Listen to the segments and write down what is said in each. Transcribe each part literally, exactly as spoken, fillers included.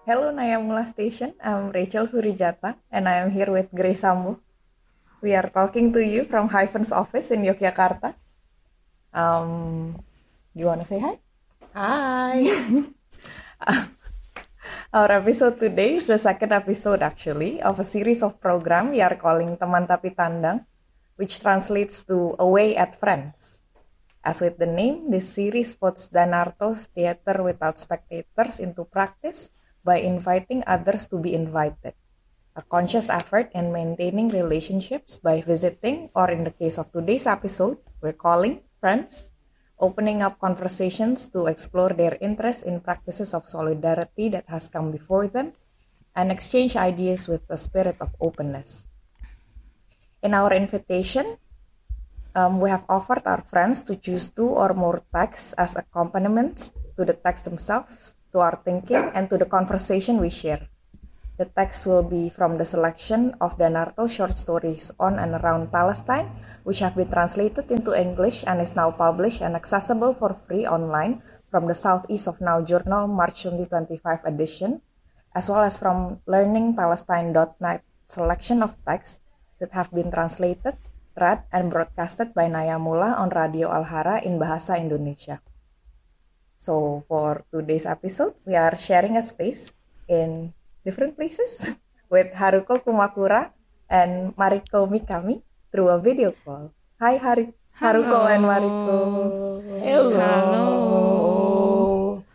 Hello Nayamula Station, I'm Rachel Surijata and I am here with Grace Sambo. We are talking to you from Hyphen's office in Yogyakarta. Um, do you want to say hi? Hi! Our episode today is the second episode actually of a series of program we are calling Teman Tapi Tandang, which translates to Away at Friends. As with the name, this series puts Danarto's theater without spectators into practice by inviting others to be invited. A conscious effort in maintaining relationships by visiting, or in the case of today's episode, we're calling friends, opening up conversations to explore their interest in practices of solidarity that has come before them, and exchange ideas with the spirit of openness. In our invitation, um, we have offered our friends to choose two or more texts as accompaniments to the texts themselves, to our thinking, and to the conversation we share. The text will be from the selection of Danarto short stories on and around Palestine, which have been translated into English and is now published and accessible for free online from the Southeast of Now Journal March twenty twenty-five edition, as well as from learning palestine dot net selection of texts that have been translated, read, and broadcasted by Nayamula on Radio Alhara in Bahasa Indonesia. So for today's episode, we are sharing a space in different places with Haruko Kumakura and Mariko Mikami through a video call. Hi Hari- Haruko and Mariko. Hello. Hello.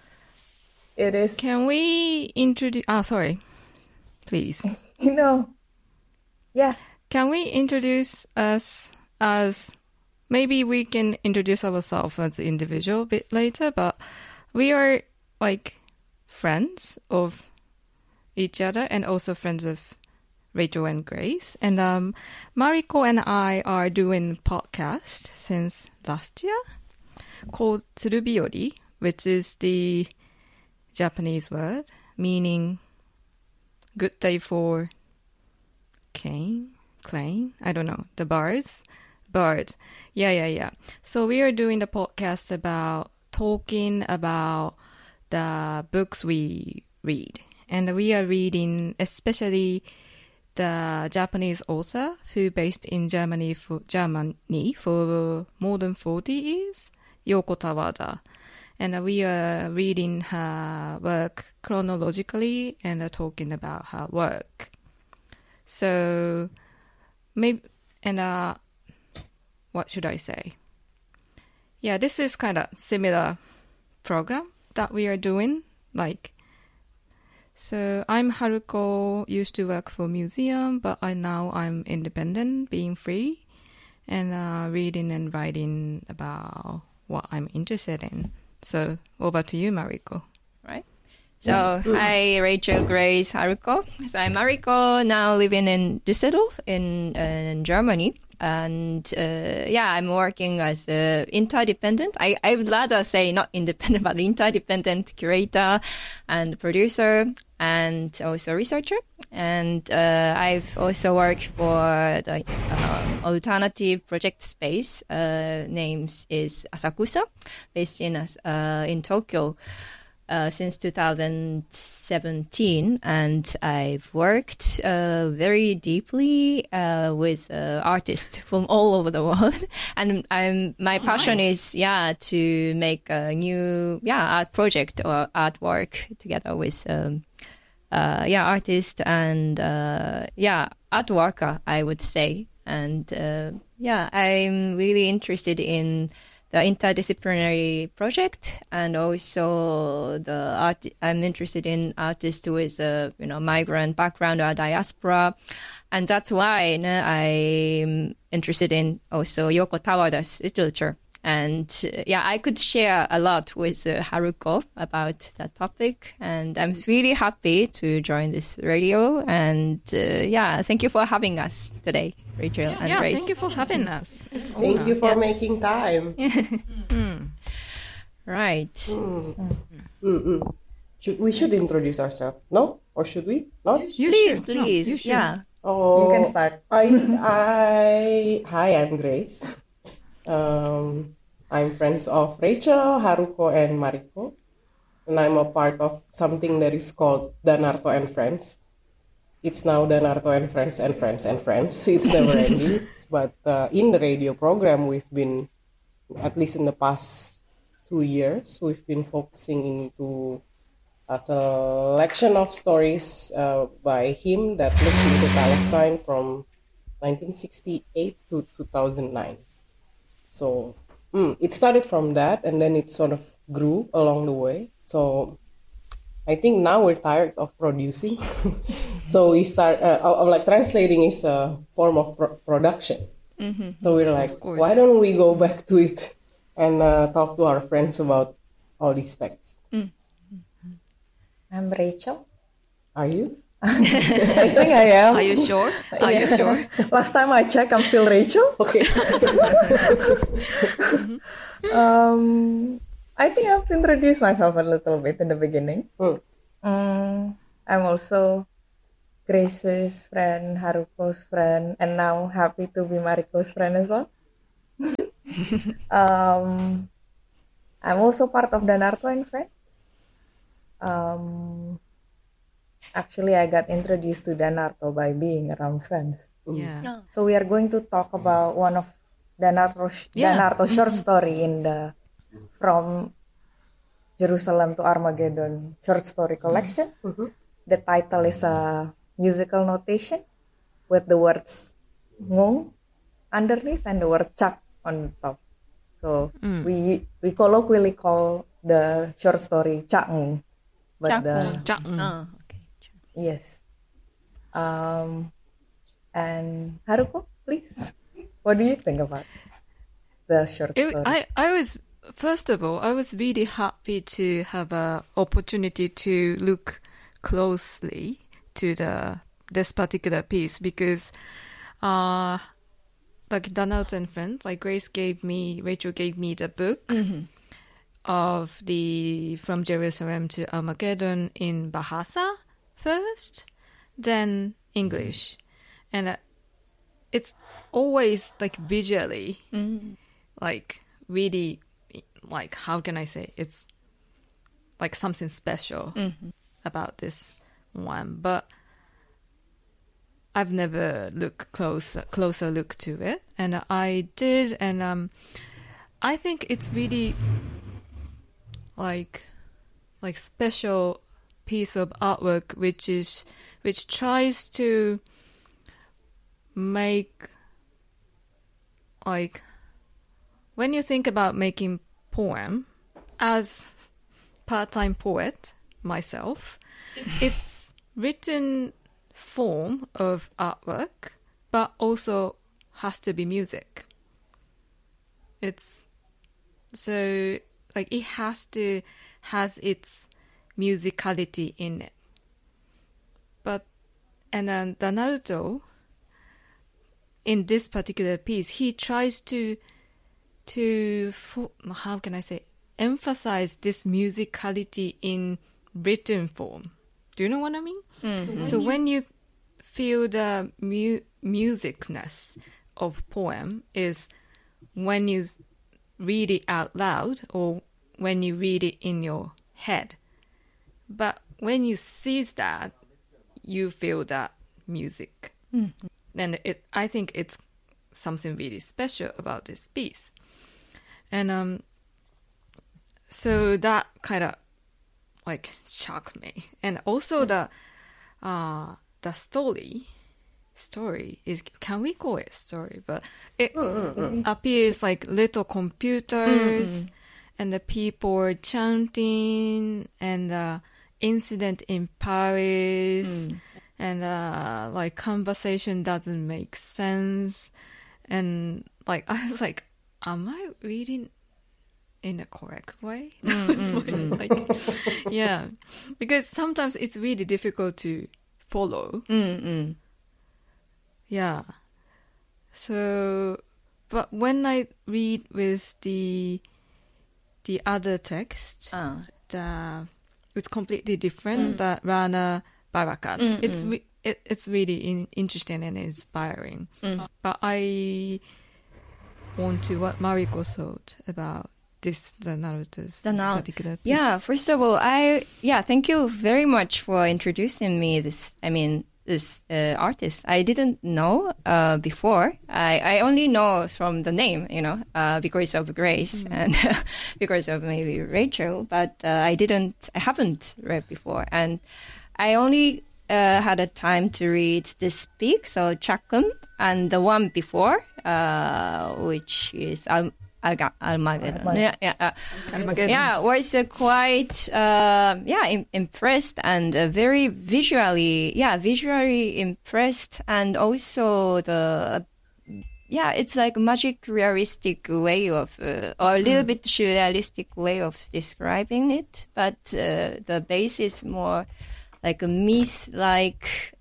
It is... Can we introduce... Oh, sorry. Please. You know. Yeah. Can we introduce us as... Maybe we can introduce ourselves as an individual a bit later, but we are like friends of each other and also friends of Rachel and Grace. And um, Mariko and I are doing podcast since last year called Tsurubiyori, which is the Japanese word meaning good day for cane, claim, I don't know, the birds. Birds. Yeah, yeah, yeah. So we are doing the podcast about talking about the books we read. And we are reading especially the Japanese author who based in Germany for Germany for more than forty years, Yoko Tawada. And we are reading her work chronologically and are talking about her work. So maybe and uh what should I say? Yeah, this is kind of similar program that we are doing. Like, so I'm Haruko, used to work for museum, but I now I'm independent, being free, and uh, reading and writing about what I'm interested in. So over to you, Mariko. Right. So, hi, Rachel, Grace, Haruko. So I'm Mariko, now living in Düsseldorf in, uh, in Germany. And uh, yeah, I'm working as an interdependent. I, I would rather say not independent, but interdependent curator and producer and also researcher. And uh, I've also worked for the uh, alternative project space. Uh, names is Asakusa, based in uh, in Tokyo. Uh, since two thousand seventeen, and I've worked uh, very deeply uh, with uh, artists from all over the world. And I'm my Oh, passion nice. is yeah to make a new yeah art project or artwork together with um, uh, yeah artist and uh, yeah art worker, I would say. And uh, yeah, I'm really interested in the interdisciplinary project, and also the art. I'm interested in artists with a you know migrant background or diaspora, and that's why you know, I'm interested in also Yoko Tawada's literature. And uh, yeah, I could share a lot with uh, Haruko about that topic, and I'm really happy to join this radio. And uh, yeah, thank you for having us today, Rachel and Yeah, Grace. thank you for having us. It's Thank honor. you for making time. Right. Mm-mm. Should we should introduce ourselves? No, or should we? Not? You Please, should. No, please. you should. Yeah. Oh, You can start. I, I, hi, I'm Grace. Um, I'm friends of Rachel, Haruko, and Mariko. and I'm a part of something that is called Danarto and Friends. It's now Danarto and Friends and Friends and Friends. It's never ending. But uh, in the radio program, we've been, at least in the past two years, we've been focusing into a selection of stories uh, by him that looks into Palestine from nineteen sixty-eight to two thousand nine. So mm, it started from that, and then it sort of grew along the way. So I think now we're tired of producing. So we start, uh, uh, like translating is a form of pro- production. Mm-hmm. So we're like, why don't we go back to it and uh, talk to our friends about all these texts? Mm. I'm Rachel. Are you? I think I am. Are you sure? Are Yeah. you sure? Last time I checked, I'm still Rachel. Okay. um, I think I have to introduce myself a little bit in the beginning. Mm. Um, I'm also Grace's friend, Haruko's friend, and now happy to be Mariko's friend as well. um, I'm also part of Danarto and Friends. Um, actually, I got introduced to Danarto by being around friends. Yeah. So we are going to talk about one of Danarto, Yeah. Danarto short story in the From Jerusalem to Armageddon short story collection. Mm-hmm. The title is a musical notation with the words ngung underneath and the word chak on top. So Mm. we we colloquially call the short story chak ngung. But the Cha- mm. Oh, okay. yes. Um, and Haruko, please, what do you think about the short It, story? I, I was, first of all, I was really happy to have an opportunity to look closely to the this particular piece because, uh, like Donald and Friends, like Grace gave me, Rachel gave me the book of the From Jerusalem to Armageddon in Bahasa first, then English, and uh, it's always like visually, like really, like how can I say, it's like something special about this one, but I've never looked closer closer look to it, and I did, and um, I think it's really like like special piece of artwork, which is which tries to make like when you think about making poem as part-time poet myself, it's written form of artwork, but also has to be music. It's so like it has to has its musicality in it. But and then the Naruto in this particular piece, he tries to to fo- how can I say emphasize this musicality in written form. Do you know what I mean? Mm-hmm. So when you feel the mu- musicness of poem is when you read it out loud or when you read it in your head. But when you see that, you feel that music. Mm-hmm. And it, I think it's something really special about this piece. And um, so that kind of like shocked me. And also the uh, the story story is, can we call it story? But it mm-hmm. appears like little computers mm-hmm. and the people chanting and the incident in Paris mm. and uh, like conversation doesn't make sense. And like I was like, am I reading in a correct way? Mm-hmm. like, yeah, because sometimes it's really difficult to follow. Mm-hmm. Yeah. So, but when I read with the the other text, oh. the it's completely different. Mm. The Rana Barakat, mm-hmm. it's re- it, it's really in, interesting and inspiring. Mm. But I want to what Mariko thought about this the Naruto's The Naruto. particular piece? Yeah, first of all, I yeah, thank you very much for introducing me this. I mean, this uh, artist. I didn't know uh, before. I, I only know from the name, you know, uh, because of Grace mm. and because of maybe Rachel. But uh, I didn't. I haven't read before, and I only uh, had a time to read this book, so Chakum, and the one before, uh, which is. Um, Armageddon. Armageddon. Yeah, yeah, uh, Armageddon. yeah. Was uh, quite, uh, yeah, im- impressed and uh, very visually, yeah, visually impressed, and also the, yeah, it's like magic realistic way of, uh, or a little mm. bit surrealistic way of describing it, but uh, the base is more like a myth-like,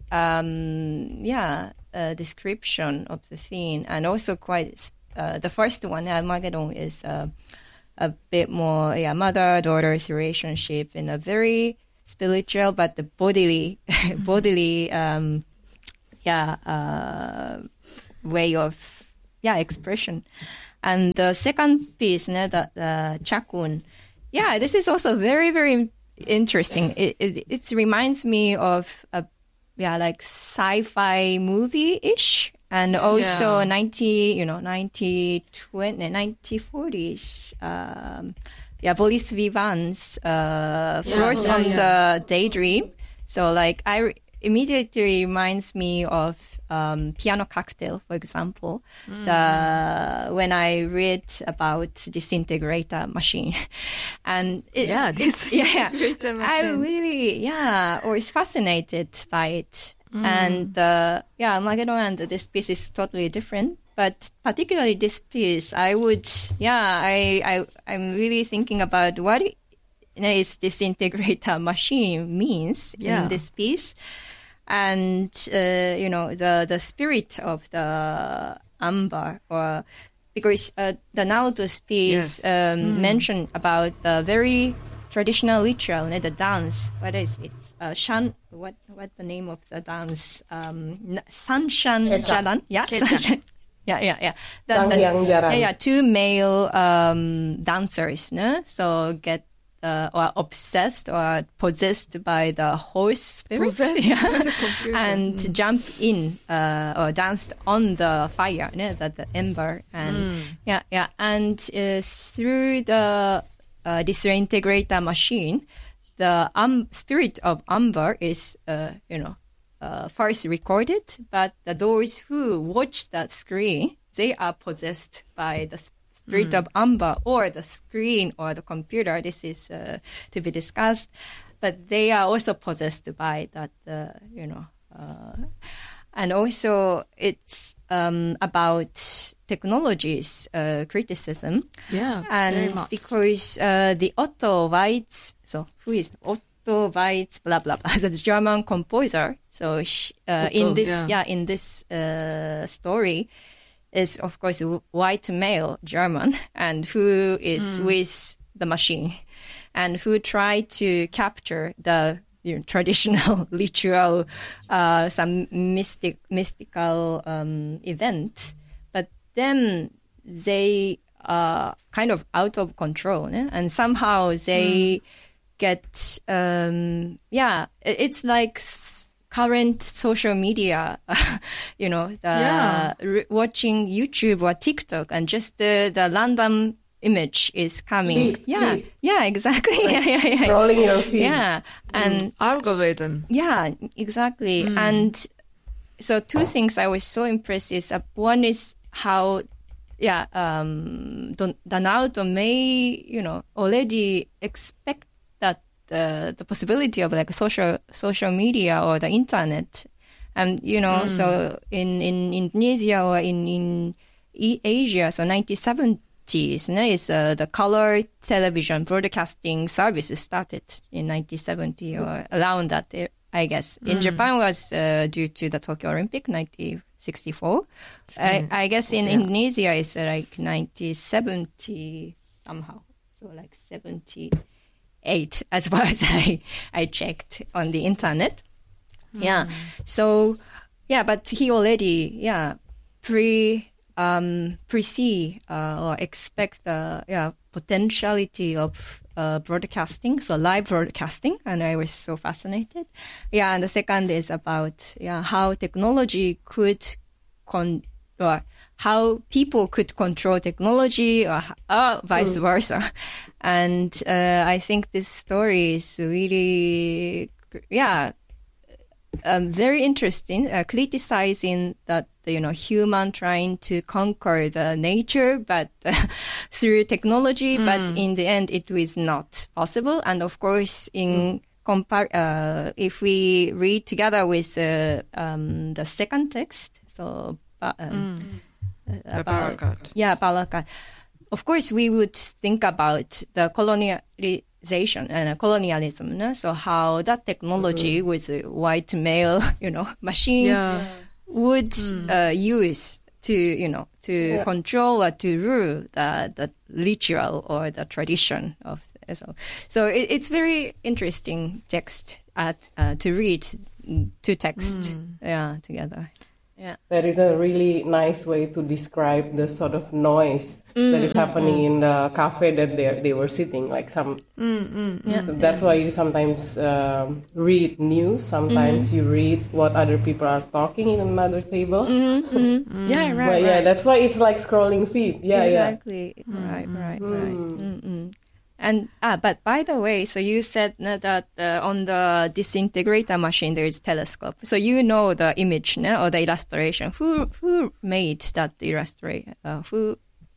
um, yeah, uh, description of the theme, and also quite. Uh, the first one, Armageddon, is uh, a bit more, yeah, mother-daughter's relationship in a very spiritual but the bodily, mm-hmm. bodily, um, yeah, uh, way of, yeah, expression. And the second piece, ne, the uh, Chakun, yeah, this is also very, very interesting. It, it it reminds me of a, yeah, like sci-fi movie-ish. And also yeah. ninety, you know, ninety, twenty, nineteen forties, um, yeah, Boris Vian's uh, Floors yeah, on yeah. the Daydream. So, like, I re- immediately reminds me of um, Piano Cocktail, for example, mm. the when I read about Disintegrator Machine, and it, yeah, Disintegrator Machine. I really, yeah, was fascinated by it. Mm. And uh, yeah, Armageddon and this piece is totally different. But particularly this piece, I would, yeah, I, I, I'm really thinking about what it, you know, is Disintegrator Machine means yeah. in this piece. And, uh, you know, the, the spirit of the amber, or because uh, the Naruto's piece yes. um, mm. mentioned about the very traditional ritual, you know, the dance. What is it? Uh, shan. What what the name of the dance? Um, Sanshan Jalan. Yeah. Sanshan. Yeah, yeah, yeah. The, the, yeah, yeah. Two male um, dancers, no? So get uh, or obsessed or possessed by the horse spirit, yeah. and mm. jump in uh, or danced on the fire, no? That the ember, and mm. yeah, yeah, and uh, through the uh, disintegrator machine, the um, spirit of amber is, uh, you know. Uh, first recorded, but the, those who watch that screen, they are possessed by the spirit mm. of amber or the screen or the computer. This is uh, to be discussed, but they are also possessed by that, uh, you know. Uh, and also, it's um, about technologies uh, criticism. Yeah, and very much. Because uh, the Otto Weitz, so who is Otto? Weitz, blah blah blah. The German composer. So she, uh, in this, yeah, yeah in this uh, story, is of course a white male German, and who is mm. with the machine, and who try to capture the you know, traditional ritual, uh, some mystic mystical um, event, but then they are kind of out of control, né? And somehow they. Mm. Get um yeah it's like s- current social media you know the yeah. r- watching YouTube or TikTok, and just uh, the random image is coming feed, yeah feed. yeah exactly like yeah, yeah, yeah. Scrolling your feed. Yeah, and mm. algorithm yeah exactly mm. And so two things I was so impressed is uh, one is how yeah um the Naruto may you know already expect that uh, the possibility of like social social media or the internet, and you know, mm. so in, in Indonesia or in in Asia, so nineteen seventies, no, is uh, the color television broadcasting services started in nineteen seventy or around that, I guess. In mm. Japan was uh, due to the Tokyo Olympic, nineteen sixty-four. I, I guess in yeah. Indonesia is uh, like nineteen seventy somehow, so like seventy. Eight, as far as I, I checked on the internet. Mm. Yeah. So, yeah, but he already, yeah, pre, um, foresee uh, or expect the yeah potentiality of uh, broadcasting, so live broadcasting, and I was so fascinated. Yeah, and the second is about yeah how technology could con or how people could control technology, or uh, vice mm. versa. And uh, I think this story is really yeah. Um, very interesting, uh, criticizing that, you know, human trying to conquer the nature, but uh, through technology, mm. but in the end it was not possible. And of course, in mm. compar- uh, if we read together with uh, um, the second text, so uh, um, mm. uh, about, Balakat. yeah, Balakat. Of course, we would think about the colonialization and uh, colonialism. No? So how that technology mm-hmm. with a white male, you know, machine yeah. would mm. uh, use to, you know, to yeah. control or to rule the, the ritual or the tradition of. So, so it, it's very interesting text at uh, to read two texts mm. yeah together. Yeah. That is a really nice way to describe the sort of noise mm, that is happening mm, in the cafe that they they were sitting. Like some, mm, mm, yeah. so that's why you sometimes um, read news. Sometimes mm. you read what other people are talking in another table. Mm, mm, mm. Yeah, right. But right. yeah, that's why it's like scrolling feed. Yeah, exactly. yeah. Right, right, mm. right. Mm-mm. And ah, but by the way, so you said uh, that uh, on the disintegrator machine there is telescope. So you know the image, no? Or the illustration. Who who made that illustration? Uh, who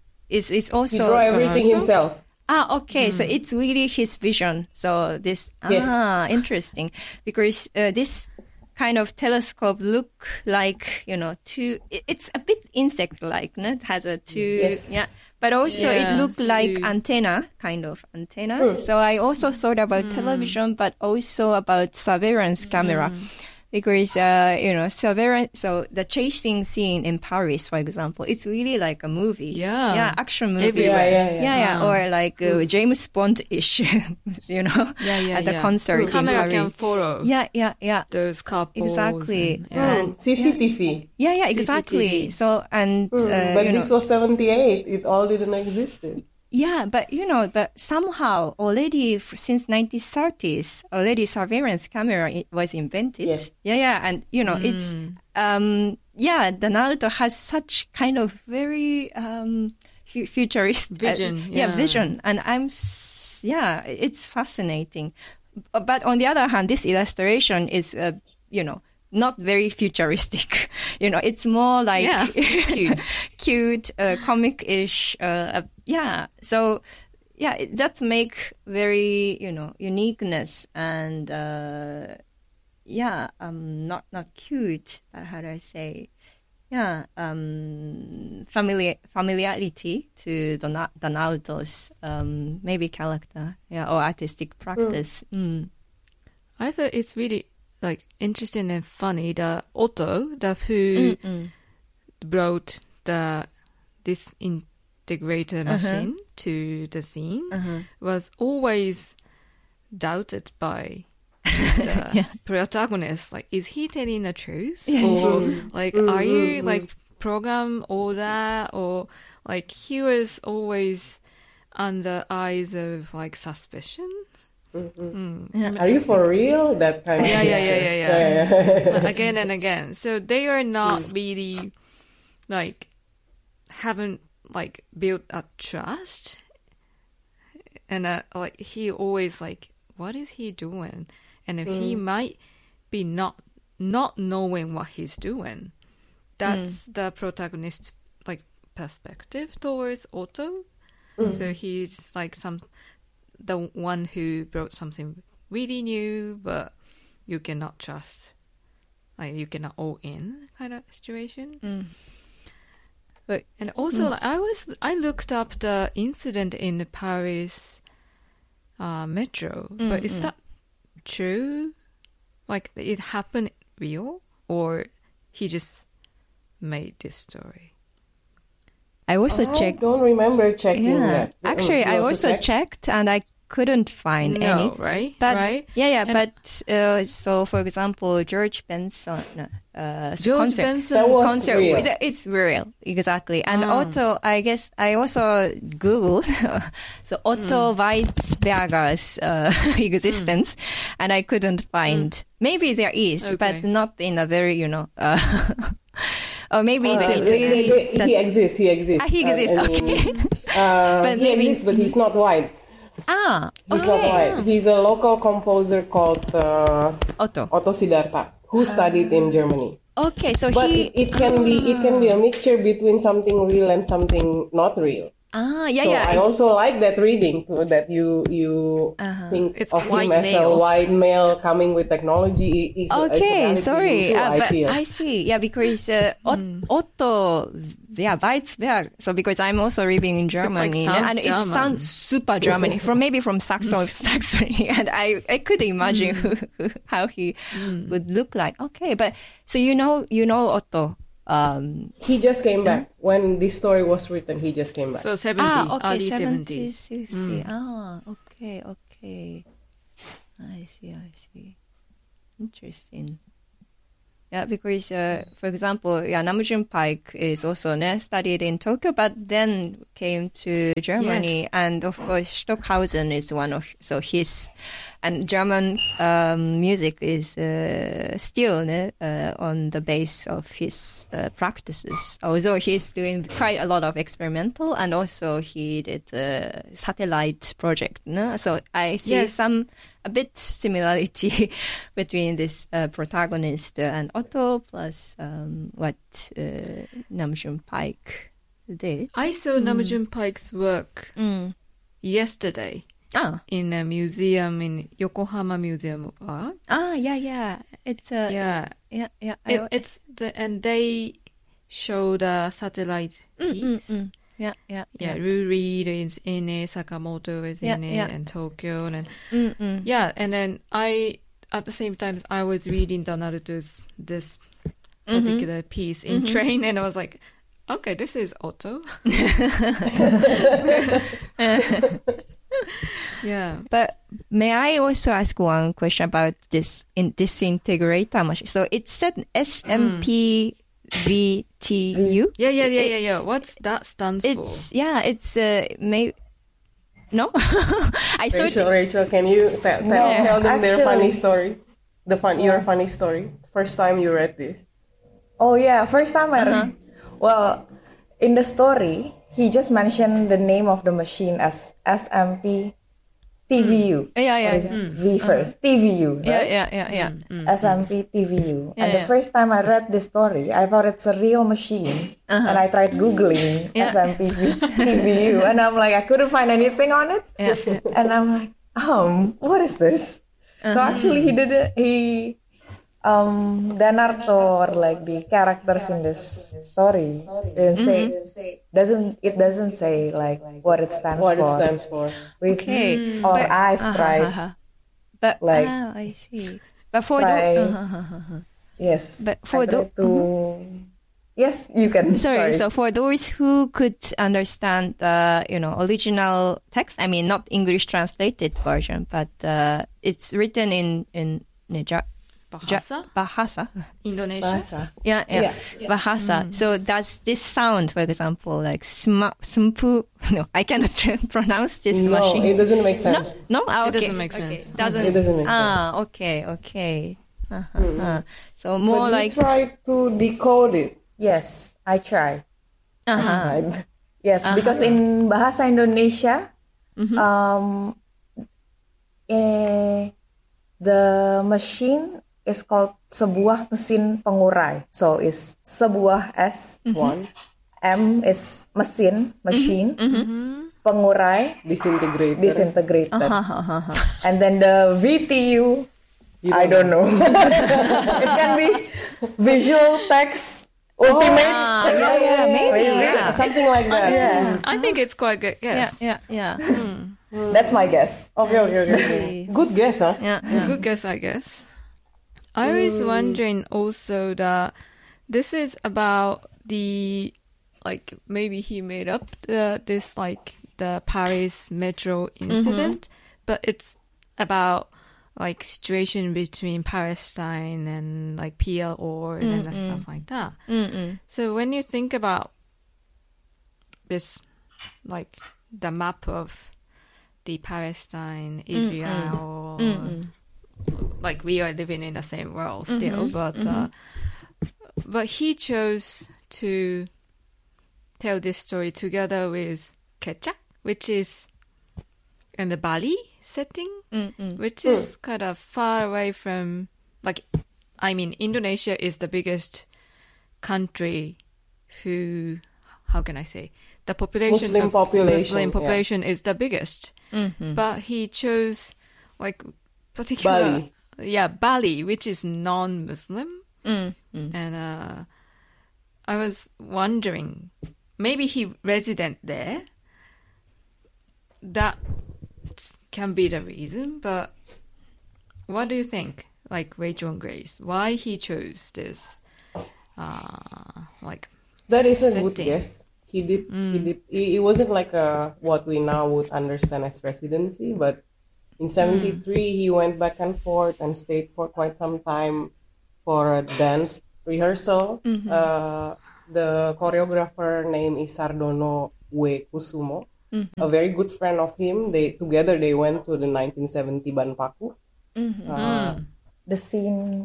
is is also he draw everything Donato? himself. Ah, okay. Mm. So it's really his vision. So this yes. ah interesting because uh, this kind of telescope look like, you know, two. It's a bit insect-like, no? It has a two. Yes. Yeah. But also yeah, it looked like too. antenna, kind of antenna. Mm. So I also thought about mm. television, but also about surveillance camera. Mm. Because, uh, you know, surveillance, so the chasing scene in Paris, for example, it's really like a movie. Yeah. Yeah, action movie. Everywhere. Yeah, yeah, yeah. Yeah, yeah. Ah. Or like uh, Mm. James Bond-ish, you know, Yeah, yeah, at the yeah. concert Mm. in Camera Paris. can follow Yeah, yeah, yeah. those couples. Exactly. And, yeah. Mm. C C T V. Yeah, yeah, C C T V. exactly. So, and, Mm. uh, but you this know, was seventy-eight. It all didn't exist. yeah, but you know, but somehow already f- since nineteen thirties, already surveillance camera i- was invented. Yes. Yeah, yeah, and you know, it's um, yeah, Donato has such kind of very um, fu- futuristic Vision, uh, yeah. yeah. vision, and I'm s- yeah, it's fascinating. B- But on the other hand, this illustration is, uh, you know, not very futuristic. You know, it's more like Yeah, cute. cute, uh, comic-ish. Uh, uh, yeah. So, yeah, it, that make very, you know, uniqueness and, uh, yeah, um, not, not cute, but how do I say? Yeah, um, familiar, familiarity to Dona- Donaldo's, um, maybe character, yeah, or artistic practice. Mm. Mm. I thought it's really like interesting and funny that Otto, the who Mm-mm. brought the disintegrator Uh-huh. machine to the scene, Uh-huh. was always doubted by the Yeah. protagonist. Like, is he telling the truth, Yeah. or like, are you Mm-mm. like program all that, or like he was always under eyes of like suspicion. Mm-hmm. Mm. Yeah. Are you for real? That kind Yeah, of yeah, gesture. yeah, yeah, yeah. Like, again and again. So they are not really like haven't like built a trust, and uh, like he always like, what is he doing? And if he might be not not knowing what he's doing, that's the protagonist's like perspective towards Otto. So he's like some the one who brought something really new, but you cannot trust, like you cannot all in kind of situation. Mm. But and also like, I was I looked up the incident in the Paris uh, metro, Mm, but is mm. that true? Like it happened real, or he just made this story? I also I checked. don't remember checking Yeah, that. actually, You I also checked? checked, and I couldn't find No, any. right? But right? yeah, yeah. And- but uh, so, for example, George Benson, uh, George concert, Benson. That was concert, real. It's, it's real, exactly. And Ah. also, I guess I also Googled so Otto Weizberger's uh, existence, and I couldn't find. Maybe there is, but Okay. not in a very, you know. Uh, or maybe it's Uh, a they- really. they- they- that- he exists. He exists. Ah, he Uh, exists. I Okay. mean, uh, But he maybe- exists, but he's not white. ah, He's not okay. white. He's a local composer called uh, Otto. Otto Siddhartha, who studied in Germany. Okay, so But he. it, it can be it can be a mixture between something real and something not real. Ah, yeah, so yeah. I also like that reading too, that you you think It's of white him as male. a white male coming with technology. Is a, is a Okay, valid sorry, reading too, uh, I but feel. I see. Yeah, because uh, Ot- Otto, yeah, Weizberg. So because I'm also living in Germany, sounds and it German. sounds super Germany from maybe from Saxon, Saxony, and I I could imagine who, who, how he would look like. Okay, but so you know you know Otto. Um, He just came back when this story was written. He just came back. So seventy, ah, okay, early seventies. seventies. You see. Ah, okay, okay. I see, I see. Interesting. Yeah, because, uh, for example, yeah, Namjoon Paik is also ne, studied in Tokyo, but then came to Germany. Yes. And of course, Stockhausen is one of, so his, and German um, music is uh, still ne, uh, on the base of his uh, practices. Although he's doing quite a lot of experimental, and also he did a satellite project. No? So I see Yes. some a bit similarity between this uh, protagonist uh, and Otto, plus um, what uh, Namjoon Paik did. I saw Namjoon Paik's work Mm. yesterday Ah, in a museum in Yokohama Museum of Art. ah, yeah, yeah. It's a Yeah, yeah, yeah. I- it, it's the and they showed a satellite Mm, piece. mm, mm. Yeah, yeah, Yeah, Lou Reed is in it, Sakamoto is Yeah, in it, yeah. and Tokyo, and Mm, mm. yeah, and then I at the same time I was reading the Naruto's this Mm-hmm. particular piece in train, and I was like, okay, this is Otto. Yeah. But may I also ask one question about this in disintegrator machine? So it said S M P V T U. Yeah, yeah, yeah, yeah, yeah. What's that stands It's for? yeah, it's uh, may no. I saw Rachel, it. Rachel, can you te- tell, No, tell them their actually- funny story? The fun, your funny story. First time you read this. Oh yeah, first time I read. Well, in the story, he just mentioned the name of the machine as S M P T V U. Yeah, yeah, Or is it V first? T V U, right? Yeah, yeah, yeah, yeah. S M P T V U. Yeah, and the yeah. first time I read this story, I thought it's a real machine. And I tried Googling Yeah. S M P T V U. And I'm like, I couldn't find anything on it. Yeah, yeah. And I'm like, um, what is this? So actually he did it, he, um, Danarto, or like the characters in this story, didn't say, doesn't, it doesn't say like what it stands What for. it stands for. We've- Okay, Or but- I've uh-huh, tried, uh-huh. But like- ah, I see. But for try, the uh-huh. yes. But for I the- tried to, yes, you can. Sorry, so for those who could understand the, you know, original text, I mean, not English translated version, but uh, it's written in, in ne, ja, ja, Bahasa? Bahasa. Indonesia? Bahasa. Yeah, yeah, Yeah. Bahasa. So does this sound, for example, like sma, smpu? No, I cannot pronounce this No, machine. it doesn't make sense. No, ah, It okay. doesn't make okay. sense. Doesn't. It doesn't make ah, okay, okay. Uh-huh, uh. So more But like. you try to decode it. Yes, I try. Uh-huh. Right. Yes, because in Bahasa Indonesia, Mm-hmm. um, eh, the machine is called sebuah mesin pengurai. So it's sebuah S, One, M is mesin, machine, pengurai, disintegrate. disintegrated. Uh-huh. And then the V T U, You I don't know. It can be visual text, ultimate. Ah, yeah, yeah, maybe. Yeah. Something like that. Yeah, I think it's quite good. Yeah, Yes. yeah, yeah. that's my guess. Okay, okay, okay, okay. Good guess, huh? Yeah, yeah. Good guess, I guess. I was wondering also that this is about the, like, maybe he made up the, this, like, the Paris metro incident, but it's about like situation between Palestine and like P L O and Mm-mm. stuff like that. Mm-mm. So when you think about this, like the map of the Palestine, Israel, Mm-mm. like we are living in the same world still, but uh, but he chose to tell this story together with Kecak, which is in the Bali setting, Mm-mm. which is kind of far away from, like, I mean, Indonesia is the biggest country who, how can I say, the population Muslim of population, Muslim yeah. population is the biggest. Mm-hmm. But he chose, like, particular, Bali. yeah, Bali, which is non-Muslim, Mm-hmm. and uh, I was wondering, maybe he resident there. That can be the reason, but what do you think? Like Rachel and Grace, why he chose this? Uh, like That is a good setting. guess. He did. He did. It, it wasn't like a what we now would understand as residency, but in seventy-three he went back and forth and stayed for quite some time for a dance rehearsal. Uh, the choreographer name is Sardono W. Kusumo, a very good friend of him. They together they went to the nineteen seventy Banpaku. Uh, The scene,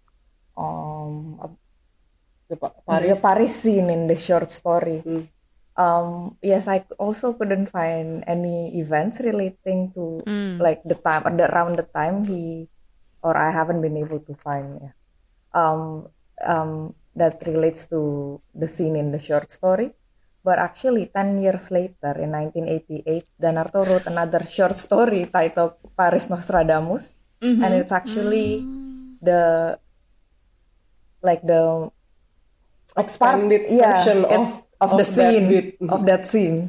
um, of the Pa- the Paris. Paris scene in the short story. Mm. Um, yes, I also couldn't find any events relating to like the time the, around the time he, or I haven't been able to find yeah, um, um, that relates to the scene in the short story. But actually, ten years later, in nineteen eighty-eight, Danarto wrote another short story titled Paris Nostradamus, and it's actually the like the Expanded yeah, version it's of- of, the of that scene bit. of that scene.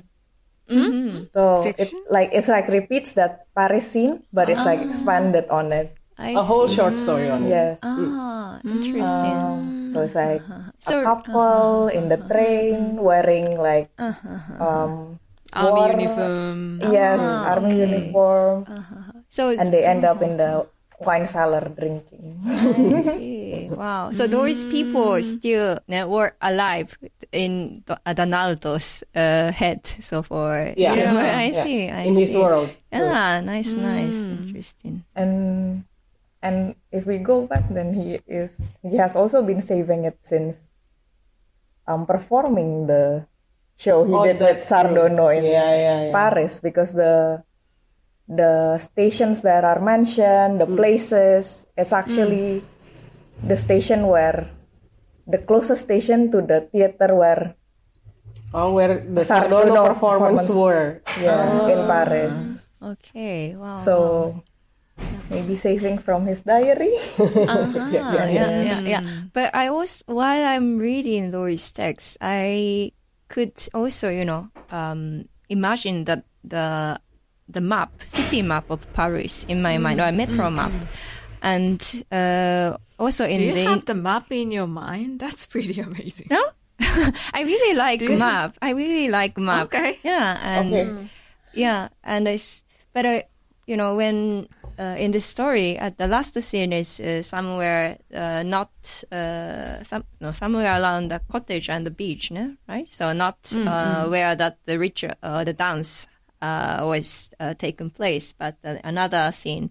So it Fiction? like it's like repeats that Paris scene, but it's like expanded on it. I A whole short story on it. Yes. Ah, interesting. Um, so it's like So- a couple in the train wearing like um Army war- uniform. Yes, army uniform, So it's, and they end up in the wine cellar drinking. I see. Wow. So those people still uh, were alive in the, uh, Donaldo's uh, head. So for Yeah. Yeah, Yeah. I Yeah. see. I In his see. world. Yeah, nice, nice, interesting. and and if we go back, then he is he has also been saving it since um performing the show he Oh, did with that's true. Sardono in Yeah, yeah, yeah. Paris, because the the stations that are mentioned, the places, it's actually the station where the closest station to the theater where Oh, where the Sardono Sardono performance performance. were. yeah in Paris. Okay, wow. So maybe saving from his diary. Uh-huh. yeah, yeah, yeah, yeah. But I was, while I'm reading those texts, I could also, you know, um, imagine that the the map, city map of Paris in my mind, or a metro map, and uh, also in Do you the have the map in your mind? That's pretty amazing. no. I really like Do you- map. I really like map. Okay. Yeah, and Okay. yeah, and I, s- but I, you know, when uh, in this story, at the last scene is uh, somewhere uh, not uh, some no somewhere around the cottage and the beach, no, right? So not uh, where that the ritual, uh, the dance uh, was uh, taken place, but uh, another scene,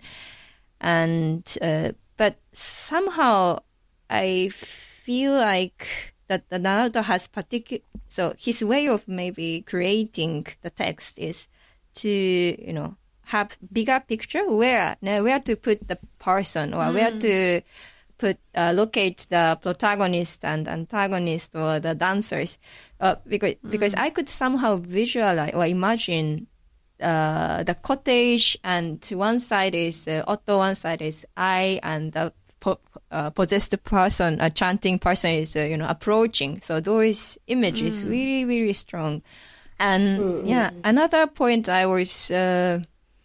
and uh, but somehow I feel like that the Donaldo has particular, so his way of maybe creating the text is to, you know, have bigger picture where now where to put the person, or where to put uh, locate the protagonist and antagonist or the dancers, uh, because because I could somehow visualize or imagine uh, the cottage, and one side is uh, Otto, one side is I, and the po- uh, possessed person, a chanting person is uh, you know approaching. So those images really really strong. And yeah, another point I was uh,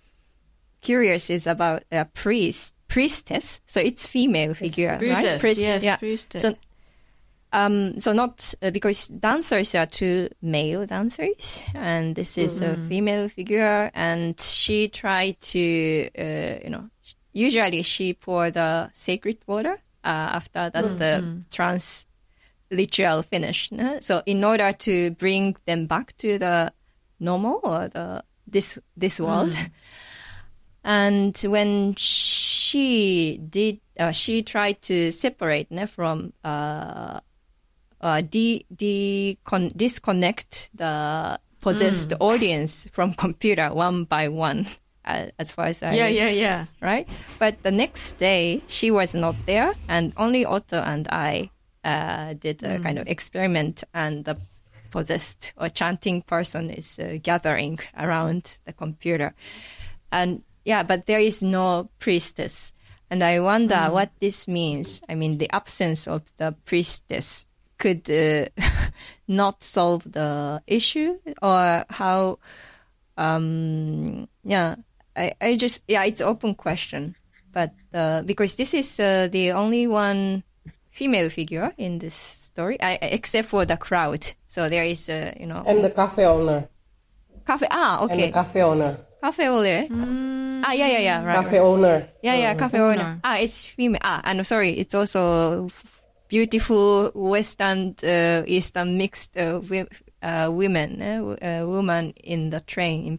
curious is about a priest, priestess. So it's female figure, right? Priestess, Priest- yes, yeah. priestess. So Um, so not uh, because dancers are two male dancers, and this is mm-hmm. a female figure, and she tried to, uh, you know, usually she pour the sacred water uh, after that mm-hmm. the trance ritual finished. No? So in order to bring them back to the normal or the this this world, mm-hmm. and when she did, uh, she tried to separate no, from. Uh, Uh, de, de con, disconnect the possessed mm. audience from computer one by one, uh, as far as I... Yeah, yeah, yeah. Right? But the next day, she was not there, and only Otto and I uh, did a mm. kind of experiment, and the possessed or chanting person is uh, gathering around the computer. And yeah, but there is no priestess. And I wonder mm. what this means. I mean, the absence of the priestess could uh, not solve the issue, or how, um, yeah, I, I just, yeah, it's an open question. But uh, because this is uh, the only one female figure in this story, I, except for the crowd. So there is, uh, you know. And the cafe owner. Cafe, ah, okay. And the cafe owner. Cafe owner? Mm. Ah, yeah, yeah, yeah, right. Cafe right. owner. Yeah, yeah, uh, cafe owner. owner. Ah, it's female. Ah, and sorry, it's also beautiful Western, uh, Eastern mixed uh, wi- uh, women, uh, uh, woman in the train in